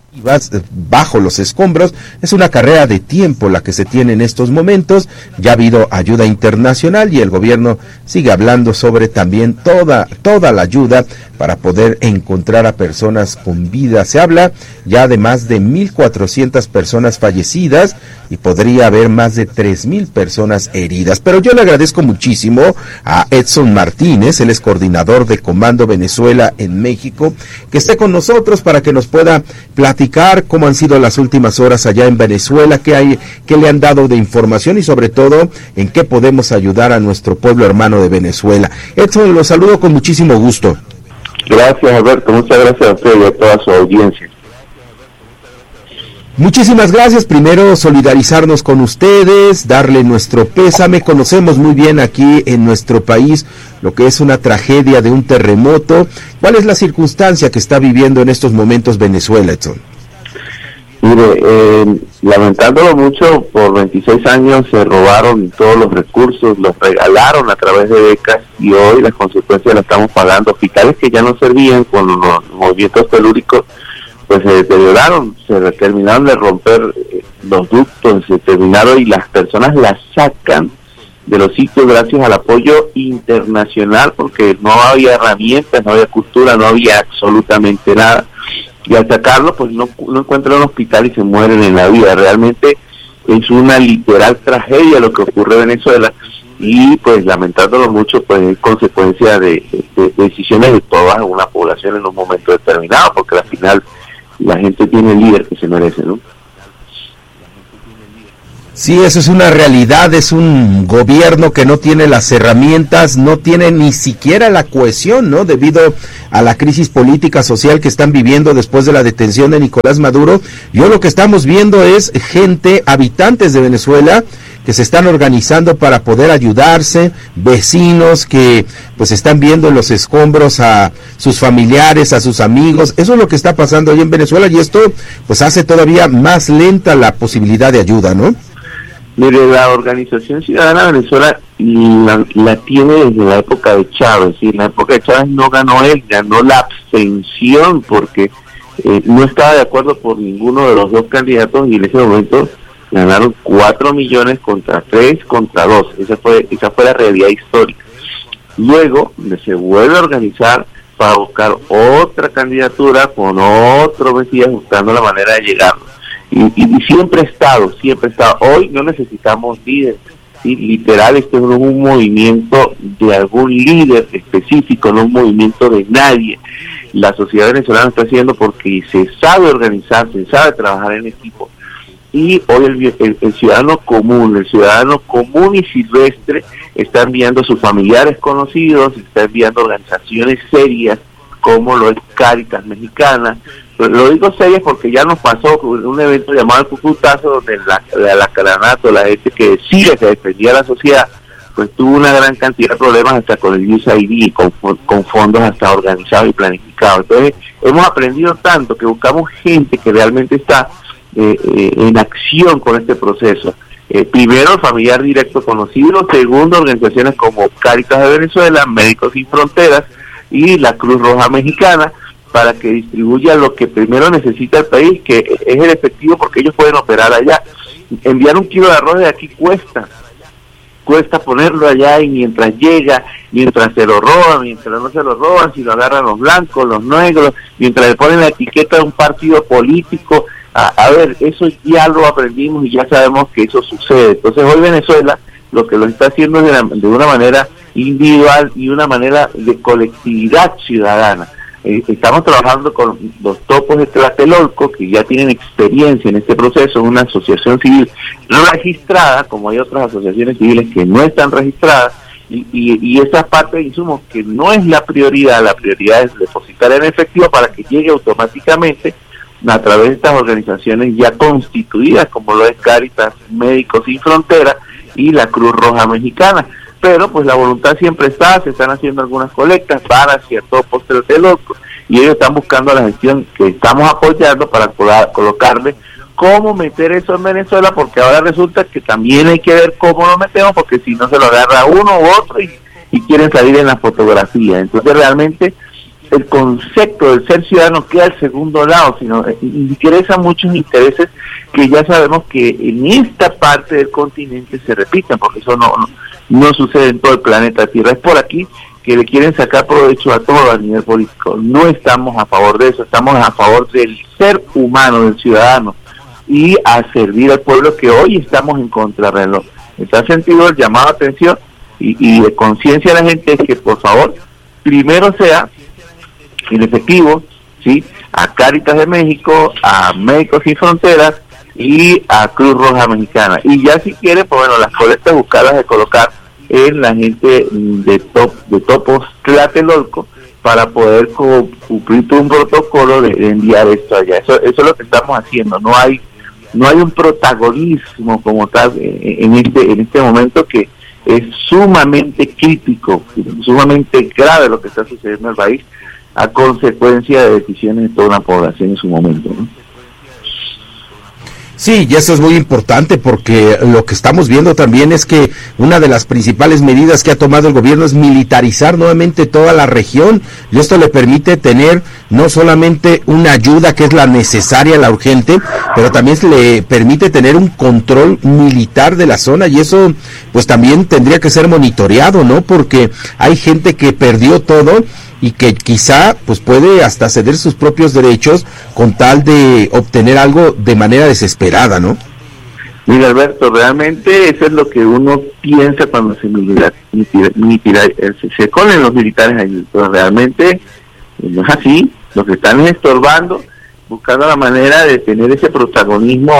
bajo los escombros. Es una carrera de tiempo la que se tiene en estos momentos. Ya ha habido ayuda internacional y el gobierno sigue hablando sobre también toda la ayuda para poder encontrar a personas con vida. Se habla ya de más de 1,400 personas fallecidas y podría haber más de 3,000 personas heridas. Pero yo le agradezco muchísimo a Edson Martínez, él es coordinador de Comando Venezuela en México, que esté con nosotros para que nos pueda platicar cómo han sido las últimas horas allá en Venezuela, qué le han dado de información y sobre todo en qué podemos ayudar a nuestro pueblo hermano de Venezuela. Edson, los saludo con muchísimo gusto. Gracias, Alberto, muchas gracias a usted y a toda su audiencia. Muchísimas gracias. Primero, solidarizarnos con ustedes, darle nuestro pésame. Conocemos muy bien aquí en nuestro país lo que es una tragedia de un terremoto. ¿Cuál es la circunstancia que está viviendo en estos momentos Venezuela, Edson? Mire, lamentándolo mucho, por 26 años se robaron todos los recursos, los regalaron a través de becas y hoy las consecuencias las estamos pagando. Hospitales que ya no servían con los movimientos telúricos, pues se deterioraron, se terminaron de romper los ductos, se terminaron y las personas las sacan de los sitios gracias al apoyo internacional porque no había herramientas, no había cultura, no había absolutamente nada. Y al sacarlo, pues no encuentran un hospital y se mueren en la vida. Realmente es una literal tragedia lo que ocurre en Venezuela y pues lamentándolo mucho, pues es consecuencia de decisiones de toda una población en un momento determinado, porque al final la gente tiene el líder que se merece, ¿no? Sí, eso es una realidad, es un gobierno que no tiene las herramientas, no tiene ni siquiera la cohesión, ¿no? Debido a la crisis política social que están viviendo después de la detención de Nicolás Maduro. Yo lo que estamos viendo es gente, habitantes de Venezuela, que se están organizando para poder ayudarse, vecinos que pues están viendo en los escombros a sus familiares, a sus amigos. Eso es lo que está pasando ahí en Venezuela y esto pues hace todavía más lenta la posibilidad de ayuda, ¿no? Mire, la Organización Ciudadana de Venezuela la tiene desde la época de Chávez, y en la época de Chávez no ganó él, ganó la abstención porque no estaba de acuerdo por ninguno de los dos candidatos y en ese momento ganaron 4 millones contra 3 contra 2, esa fue la realidad histórica. Luego se vuelve a organizar para buscar otra candidatura con otro Mesías buscando la manera de llegar. Y siempre ha estado. Hoy no necesitamos líderes, ¿sí? Literal, esto no es un movimiento de algún líder específico, no es un movimiento de nadie. La sociedad venezolana está haciendo porque se sabe organizar, se sabe trabajar en equipo. Y hoy el ciudadano común y silvestre está enviando a sus familiares conocidos, está enviando organizaciones serias como lo es Cáritas Mexicana. Lo digo serias porque ya nos pasó un evento llamado el Cucutazo, donde la Caranato, la gente que decía que defendía a la sociedad, pues tuvo una gran cantidad de problemas hasta con el USAID, con fondos hasta organizados y planificados. Entonces hemos aprendido tanto que buscamos gente que realmente está en acción con este proceso. Primero, el familiar directo conocido. Segundo, organizaciones como Cáritas de Venezuela, Médicos Sin Fronteras y la Cruz Roja Mexicana, para que distribuya lo que primero necesita el país, que es el efectivo, porque ellos pueden operar allá. Enviar 1 kilo de arroz de aquí cuesta ponerlo allá, y mientras llega, mientras se lo roban, mientras no se lo roban, si lo agarran los blancos, los negros, mientras le ponen la etiqueta de un partido político, a ver, eso ya lo aprendimos y ya sabemos que eso sucede. Entonces hoy Venezuela lo que lo está haciendo es de una manera individual y una manera de colectividad ciudadana. Estamos trabajando con los topos de Tlatelolco, que ya tienen experiencia en este proceso, una asociación civil no registrada, como hay otras asociaciones civiles que no están registradas, y esa parte de insumos que no es la prioridad es depositar en efectivo para que llegue automáticamente a través de estas organizaciones ya constituidas, como lo es Cáritas, Médicos Sin Fronteras y la Cruz Roja Mexicana. Pero pues la voluntad siempre está, se están haciendo algunas colectas para ciertos postres de locos y ellos están buscando la gestión que estamos apoyando para colocarle cómo meter eso en Venezuela, porque ahora resulta que también hay que ver cómo lo metemos, porque si no se lo agarra uno u otro y quieren salir en la fotografía. Entonces realmente el concepto del ser ciudadano queda al segundo lado, sino interesa muchos intereses que ya sabemos que en esta parte del continente se repitan, porque eso no sucede en todo el planeta Tierra. Es por aquí que le quieren sacar provecho a todo a nivel político. No estamos a favor de eso, estamos a favor del ser humano, del ciudadano, y a servir al pueblo, que hoy estamos en contrarreloj. En ese sentido, el llamado a atención y de conciencia a la gente es que, por favor, primero sea en efectivo, ¿sí?, a Cáritas de México, a Médicos Sin Fronteras y a Cruz Roja Mexicana. Y ya si quiere, pues bueno, las colectas buscarlas de colocar en la gente de Topos Tlatelolco para poder cumplir un protocolo de enviar esto allá. Eso es lo que estamos haciendo. No hay un protagonismo como tal en este momento, que es sumamente crítico, sumamente grave lo que está sucediendo en el país a consecuencia de decisiones de toda una población en su momento, ¿no? Sí, y eso es muy importante, porque lo que estamos viendo también es que una de las principales medidas que ha tomado el gobierno es militarizar nuevamente toda la región, y esto le permite tener no solamente una ayuda que es la necesaria, la urgente, pero también le permite tener un control militar de la zona, y eso pues también tendría que ser monitoreado, ¿no? Porque hay gente que perdió todo y que quizá pues puede hasta ceder sus propios derechos con tal de obtener algo de manera desesperada, ¿no? Mira, Alberto, realmente eso es lo que uno piensa cuando se ponen los militares allí, pero realmente no es así. Lo que están es estorbando, buscando la manera de tener ese protagonismo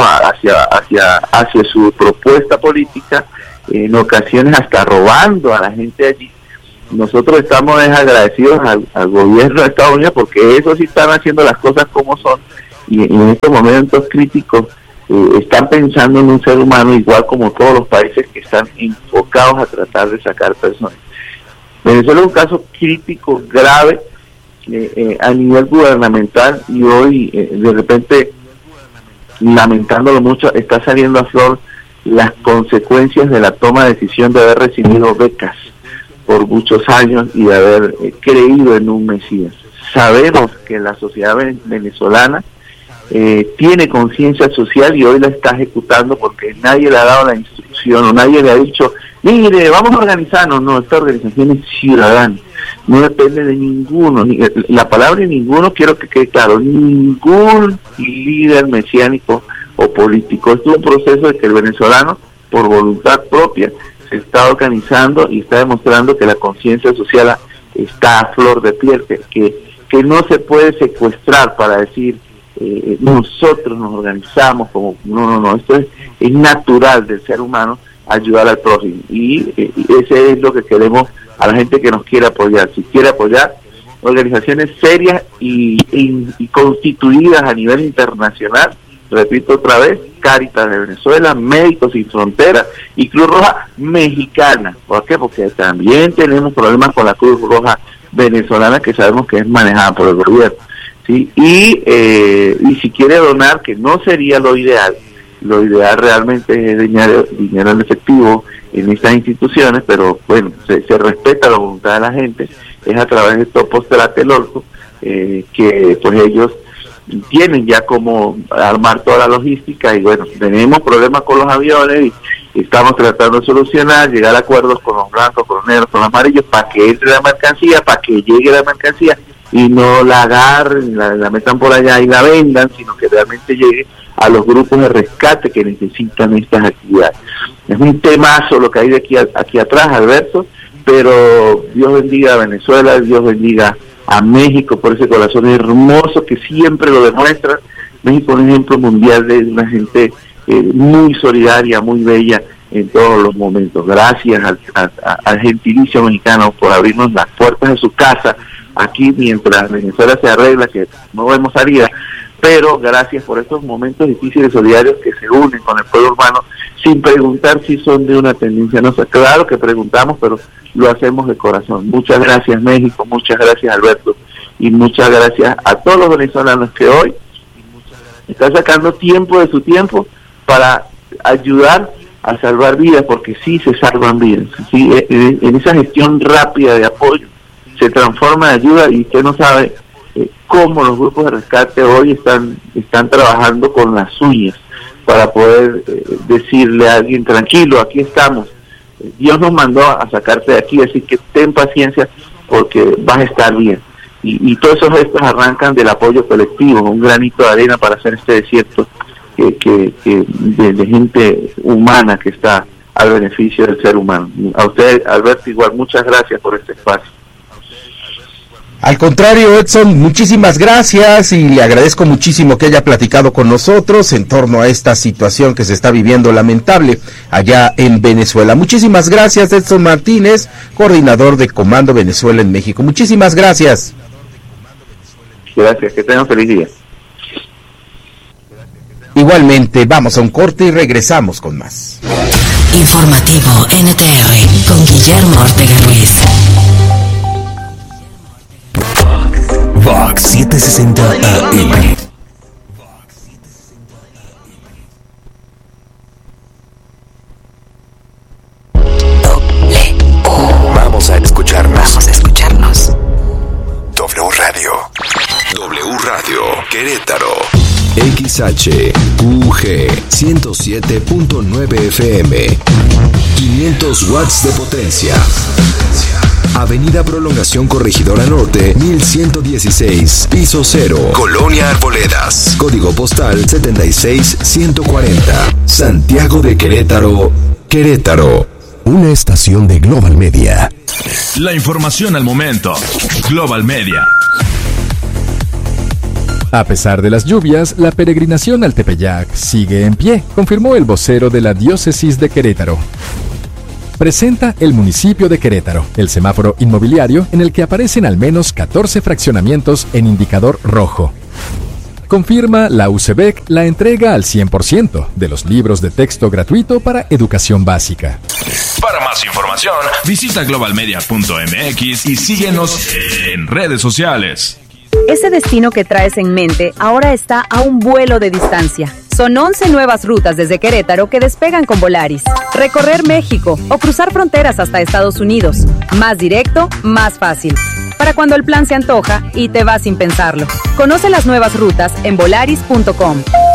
hacia su propuesta política, en ocasiones hasta robando a la gente allí. Nosotros estamos agradecidos al gobierno de Estados Unidos, porque ellos sí están haciendo las cosas como son, y en estos momentos críticos están pensando en un ser humano, igual como todos los países que están enfocados a tratar de sacar personas. Venezuela es un caso crítico, grave, a nivel gubernamental, y hoy de repente, lamentándolo mucho, está saliendo a flor las consecuencias de la toma de decisión de haber recibido becas por muchos años y de haber creído en un Mesías. Sabemos que la sociedad venezolana tiene conciencia social y hoy la está ejecutando, porque nadie le ha dado la instrucción o nadie le ha dicho, mire, vamos a organizarnos. No, esta organización es ciudadana, no depende de ninguno, la palabra ninguno quiero que quede claro, ningún líder mesiánico o político. Esto es un proceso de que el venezolano, por voluntad propia, se está organizando y está demostrando que la conciencia social está a flor de piel, que no se puede secuestrar para decir nosotros nos organizamos como no, esto es natural del ser humano, ayudar al prójimo, y ese es lo que queremos a la gente que nos quiere apoyar. Si quiere apoyar organizaciones serias y constituidas a nivel internacional, repito otra vez, Cáritas de Venezuela, Médicos Sin Fronteras y Cruz Roja Mexicana. ¿Por qué? Porque también tenemos problemas con la Cruz Roja venezolana, que sabemos que es manejada por el gobierno, ¿sí? Y si quiere donar, que no sería lo ideal realmente es dinero en efectivo en estas instituciones, pero bueno, se respeta la voluntad de la gente, es a través de Topos Tlatelolco, que pues ellos tienen ya como armar toda la logística, y bueno, tenemos problemas con los aviones y estamos tratando de solucionar, llegar a acuerdos con los blancos, con los negros, con los amarillos, para que entre la mercancía, para que llegue la mercancía y no la agarren, la metan por allá y la vendan, sino que realmente llegue a los grupos de rescate que necesitan estas actividades. Es un temazo lo que hay de aquí atrás, Alberto, pero Dios bendiga a Venezuela, Dios bendiga a México por ese corazón hermoso que siempre lo demuestra. México es un ejemplo mundial de una gente muy solidaria, muy bella en todos los momentos. Gracias al gentilicio mexicano por abrirnos las puertas de su casa aquí mientras Venezuela se arregla, que no vemos salida, pero gracias por estos momentos difíciles, solidarios, que se unen con el pueblo humano sin preguntar si son de una tendencia. No sé, claro que preguntamos, pero lo hacemos de corazón. Muchas gracias, México, muchas gracias, Alberto, y muchas gracias a todos los venezolanos que hoy están sacando tiempo de su tiempo para ayudar a salvar vidas, porque sí se salvan vidas, ¿sí? En esa gestión rápida de apoyo se transforma en ayuda, y usted no sabe cómo los grupos de rescate hoy están trabajando con las uñas para poder decirle a alguien: tranquilo, aquí estamos, Dios nos mandó a sacarte de aquí, así que ten paciencia porque vas a estar bien. Y todos esos gestos arrancan del apoyo colectivo, un granito de arena para hacer este desierto de gente humana que está al beneficio del ser humano. A usted, Alberto, igual, muchas gracias por este espacio. Al contrario, Edson, muchísimas gracias, y le agradezco muchísimo que haya platicado con nosotros en torno a esta situación que se está viviendo lamentable allá en Venezuela. Muchísimas gracias, Edson Martínez, coordinador de Comando Venezuela en México. Muchísimas gracias. Gracias, que tengan feliz día. Igualmente, vamos a un corte y regresamos con más. Informativo NTR con Guillermo Ortega Ruiz. Vox 760 AM. Vamos a escucharnos. W Radio. W Radio Querétaro. XHUG 107.9 FM. 500 watts de potencia. Avenida Prolongación Corregidora Norte, 1116, piso 0, Colonia Arboledas, código postal 76140, Santiago de Querétaro, Querétaro. Una estación de Global Media. La información al momento. Global Media. A pesar de las lluvias, la peregrinación al Tepeyac sigue en pie, confirmó el vocero de la diócesis de Querétaro. Presenta el municipio de Querétaro, el semáforo inmobiliario en el que aparecen al menos 14 fraccionamientos en indicador rojo. Confirma la UCEBEC la entrega al 100% de los libros de texto gratuito para educación básica. Para más información, visita globalmedia.mx y síguenos en redes sociales. Ese destino que traes en mente ahora está a un vuelo de distancia. Son 11 nuevas rutas desde Querétaro que despegan con Volaris. Recorrer México o cruzar fronteras hasta Estados Unidos. Más directo, más fácil. Para cuando el plan se antoja y te va sin pensarlo. Conoce las nuevas rutas en volaris.com.